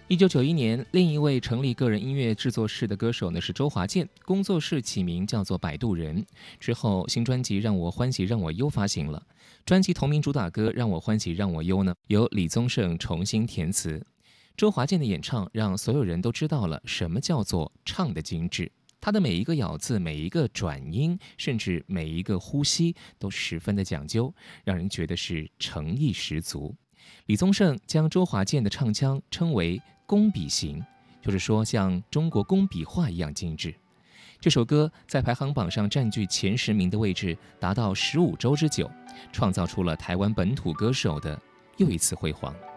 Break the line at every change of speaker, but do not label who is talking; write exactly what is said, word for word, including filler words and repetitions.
一九九一年，另一位成立个人音乐制作室的歌手呢是周华健，工作室起名叫做摆渡人。之后，新专辑《让我欢喜让我忧》发行了，专辑同名主打歌《让我欢喜让我忧》呢由李宗盛重新填词。周华健的演唱让所有人都知道了什么叫做唱的精致，他的每一个咬字、每一个转音，甚至每一个呼吸都十分的讲究，让人觉得是诚意十足。李宗盛将周华健的唱腔称为工笔型，就是说像中国工笔画一样精致。这首歌在排行榜上占据前十名的位置，达到十五周之久，创造出了台湾本土歌手的又一次辉煌。